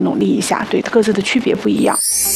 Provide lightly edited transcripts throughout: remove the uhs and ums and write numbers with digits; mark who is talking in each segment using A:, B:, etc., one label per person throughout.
A: 努力一下，对，各自的区别不一样。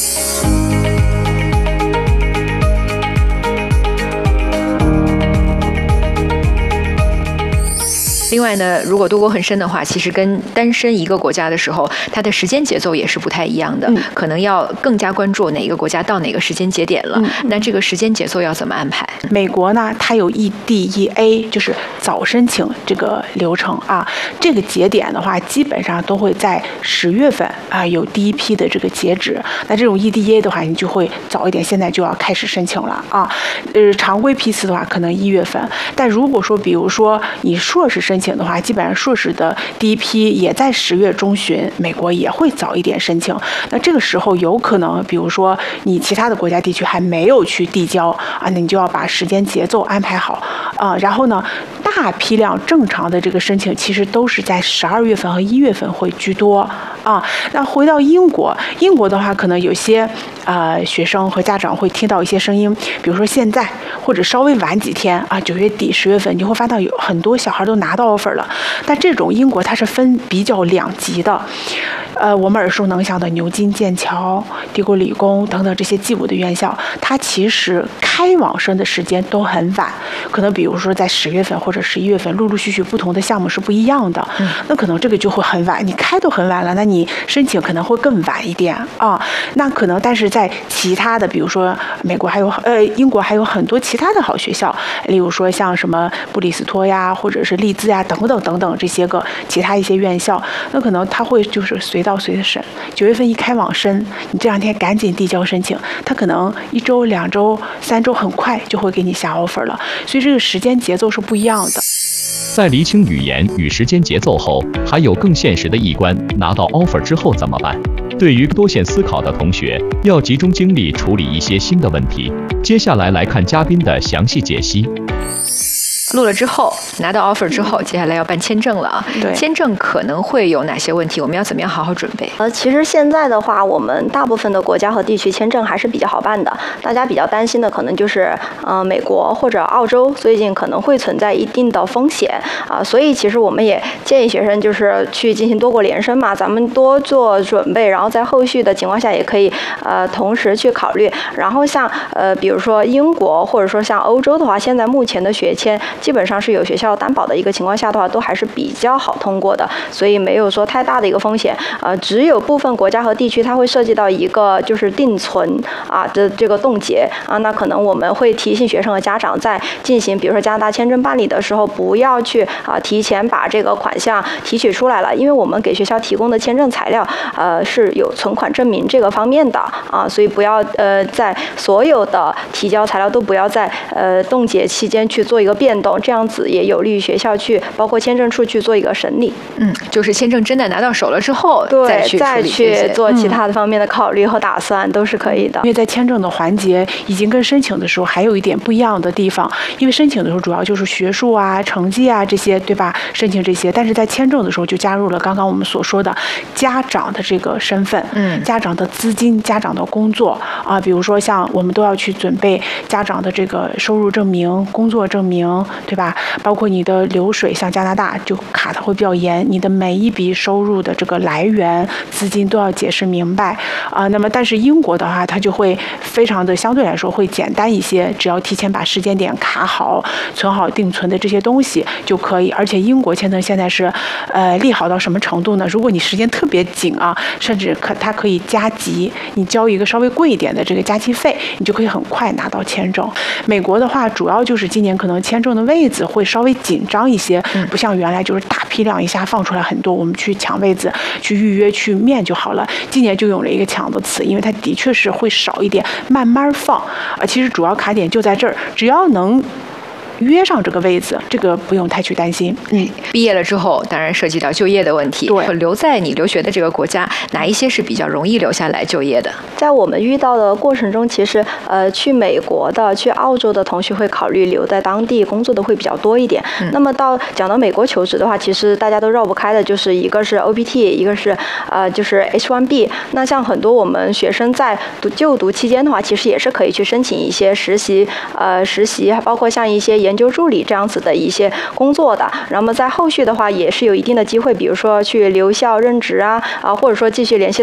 B: 另外呢，如果多国很深的话，其实跟单身一个国家的时候，它的时间节奏也是不太一样的，可能要更加关注哪一个国家到哪个时间节点了。那这个时间节奏要怎么安排？
A: 美国呢，它有EDEA，就是早申请这个流程啊。这个节点的话，基本上都会在10月份啊有第一批的这个截止。那这种 EDEA 的话，你就会早一点，现在就要开始申请了啊。常规批次的话，可能1月份。但如果说，比如说你硕士申请的话，基本上硕士的第一批也在10月中旬，美国也会早一点申请。那这个时候有可能，比如说你其他的国家地区还没有去递交啊，那你就要把时间节奏安排好啊。然后呢，大批量正常的这个申请其实都是在12月份和1月份会居多啊。那回到英国的话，可能有些学生和家长会听到一些声音，比如说现在或者稍微晚几天啊，9月底10月份，你会发到有很多小孩都拿到 offer 了。但这种英国它是分比较两极的，我们耳熟能详的牛津、剑桥、帝国理工等等这些G5的院校，它其实开网申的时间都很晚，可能比如说在10月份或者11月份，陆陆续续不同的项目是不一样的，那可能这个就会很晚，你开都很晚了，那你申请可能会更晚一点啊。那可能但是在其他的，比如说美国还有英国还有很多其他的好学校，例如说像什么布里斯托呀，或者是利兹呀等等等等这些个其他一些院校，那可能他会就是随到随的审，9月份一开网申，你这2天赶紧递交申请，他可能1周、2周、3周很快就会给你下 offer 了，所以这个时间节奏是不一样的。
C: 在厘清语言与时间节奏后，还有更现实的一关，拿到 offer 之后怎么办？对于多线思考的同学，要集中精力处理一些新的问题。接下来来看嘉宾的详细解析。
B: 录了之后，拿到 offer 之后，接下来要办签证了啊。
A: 对，
B: 签证可能会有哪些问题？我们要怎么样好好准备？
D: 其实现在的话，我们大部分的国家和地区签证还是比较好办的。大家比较担心的可能就是美国或者澳洲最近可能会存在一定的风险啊，所以其实我们也建议学生就是去进行多国联申嘛，咱们多做准备，然后在后续的情况下也可以同时去考虑。然后像比如说英国或者说像欧洲的话，现在目前的学签基本上是有学校担保的一个情况下的话，都还是比较好通过的，所以没有说太大的一个风险。只有部分国家和地区它会涉及到一个就是定存的这个冻结啊，那可能我们会提醒学生和家长在进行比如说加拿大签证办理的时候，不要去提前把这个款项提取出来了，因为我们给学校提供的签证材料是有存款证明这个方面的啊，所以不要在所有的提交材料都不要在冻结期间去做一个变动，这样子也有利于学校去包括签证处去做一个审理。
B: 就是签证真的拿到手了之后，再去
D: 做其他的方面的考虑和打算都是可以的。
A: 因为在签证的环节已经跟申请的时候还有一点不一样的地方，因为申请的时候主要就是学术啊、成绩啊这些，对吧？申请这些，但是在签证的时候就加入了刚刚我们所说的家长的这个身份，家长的资金、家长的工作啊，比如说像我们都要去准备家长的这个收入证明、工作证明，对吧？包括你的流水，像加拿大就卡的会比较严，你的每一笔收入的这个来源、资金都要解释明白啊。那么，但是英国的话，它就会非常的相对来说会简单一些，只要提前把时间点卡好、存好定存的这些东西就可以。而且英国签证现在是利好到什么程度呢？如果你时间特别紧啊，甚至它可以加急，你交一个稍微贵一点的这个加急费，你就可以很快拿到签证。美国的话，主要就是今年可能签证的位子会稍微紧张一些，不像原来就是大批量一下放出来很多，我们去抢位子、去预约、去面就好了。今年就用了一个抢的词，因为它的确是会少一点，慢慢放。其实主要卡点就在这儿，只要能约上这个位子，这个不用太去担心。
B: 毕业了之后，当然涉及到就业的问题。
A: 对，
B: 留在你留学的这个国家，哪一些是比较容易留下来就业的？
D: 在我们遇到的过程中，其实去美国的、去澳洲的同学会考虑留在当地工作的会比较多一点。那么讲到美国求职的话，其实大家都绕不开的，就是一个是 OPT， 一个是就是 H1B。那像很多我们学生在就读期间的话，其实也是可以去申请一些实习，包括像一些研究助理这样子的一些工作的。那么在后续的话，也是有一定的机会，比如说去留校任职或者说继续联系